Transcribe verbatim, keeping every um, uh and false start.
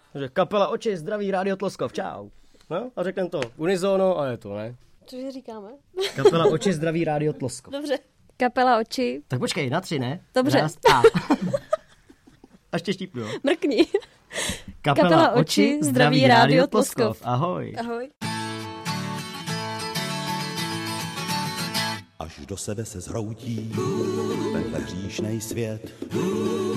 Takže kapela Oči, zdraví, Rádio Tloskov, čau. No, a řekneme to unizono a je to, ne? Cože říkáme? Kapela Oči, zdraví, Rádio Tloskov. Dobře. Kapela Oči. Tak počkej, na tři, ne? Dobře. Raz, a. A ještě štípnu, jo? Mrkni. Kapela, Kapela Oči, zdraví, Rádio Tloskov. Ahoj. Ahoj. Až do sebe se zhroutí tenhle hříšnej svět.